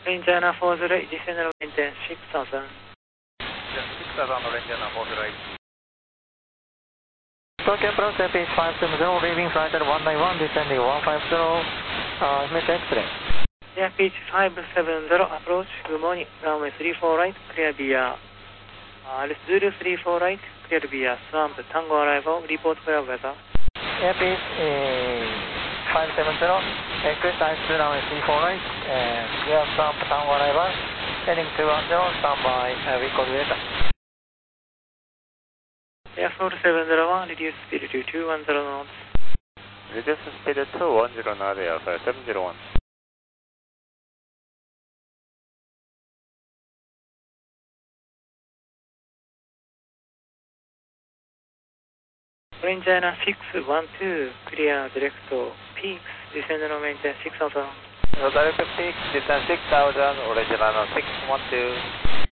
Range China 408, descend and maintain 6000. Yeah, 6000 range China 408. Tokyo approach APH 570, leaving flight at 191, descending 150, Image X-ray. Yeah, APH 570, approach, good morning, runway 34 right, clear via Zulu 34 right, clear via Swamp, Tango arrival, report clear weather. APH 570, request IS2 runway 34 right, clear Swamp, Tango arrival, heading 210, standby, recall data. Yeah, 4701, reduce speed to 210 knots. Reduce speed to 210 knots, Alpha 701. Range China 612, clear direct peaks, descend and maintain 6000. Direct peaks, descend 6000, original 612.